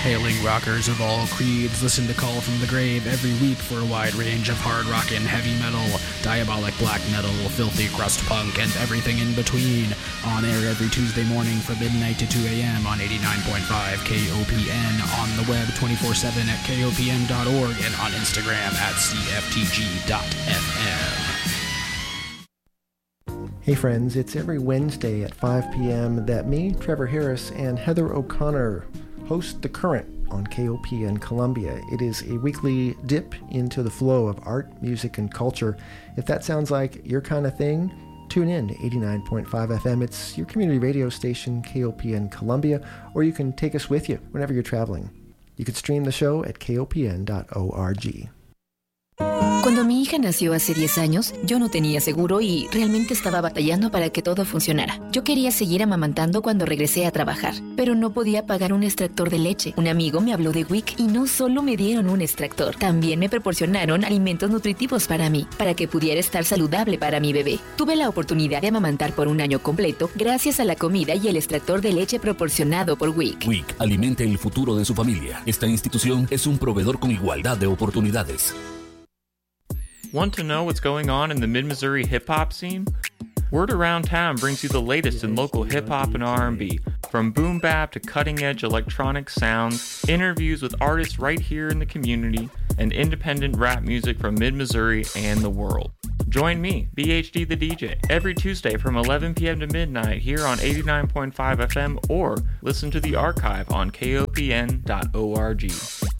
Hailing rockers of all creeds, listen to Call from the Grave every week for a wide range of hard rock and heavy metal, diabolic black metal, filthy crust punk, and everything in between. On air every Tuesday morning from midnight to 2 a.m. on 89.5 KOPN, on the web 24/7 at kopn.org, and on Instagram at cftg.fm. Hey friends, it's every Wednesday at 5 p.m. that me, Trevor Harris, and Heather O'Connor host The Current on KOPN Columbia. It is a weekly dip into the flow of art, music, and culture. If that sounds like your kind of thing, tune in to 89.5 FM. It's your community radio station, KOPN Columbia, or you can take us with you whenever you're traveling. You can stream the show at kopn.org. Cuando mi hija nació hace 10 años, yo no tenía seguro y realmente estaba batallando para que todo funcionara. Yo quería seguir amamantando cuando regresé a trabajar, pero no podía pagar un extractor de leche. Un amigo me habló de WIC y no solo me dieron un extractor, también me proporcionaron alimentos nutritivos para mí, para que pudiera estar saludable para mi bebé. Tuve la oportunidad de amamantar por un año completo gracias a la comida y el extractor de leche proporcionado por WIC. WIC alimenta el futuro de su familia. Esta institución es un proveedor con igualdad de oportunidades. Want to know what's going on in the Mid-Missouri hip-hop scene? Word Around Town brings you the latest in local hip-hop and R&B. From boom bap to cutting-edge electronic sounds, interviews with artists right here in the community, and independent rap music from Mid-Missouri and the world. Join me, BHD the DJ, every Tuesday from 11 p.m. to midnight here on 89.5 FM, or listen to the archive on kopn.org.